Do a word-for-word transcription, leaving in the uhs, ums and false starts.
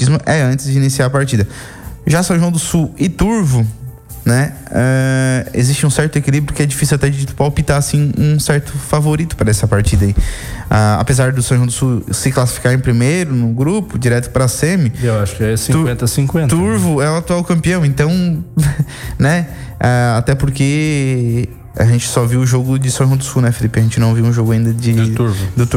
favoritismo é antes de iniciar a partida. Já São João do Sul e Turvo, né? Uh, existe um certo equilíbrio que é difícil até de palpitar assim, um certo favorito para essa partida aí. Uh, apesar do São João do Sul se classificar em primeiro no grupo, direto para a semi. Eu acho que é cinquenta a cinquenta. Turvo é o atual campeão, então, né? Uh, até porque a gente só viu o jogo de São João do Sul, né, Felipe? A gente não viu um jogo ainda de, do Turvo. Do Turvo.